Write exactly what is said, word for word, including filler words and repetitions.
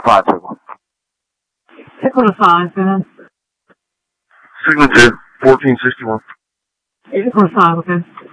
five, Signal. Signal to five, man. Signal two, fourteen sixty-one. Signal to five, okay.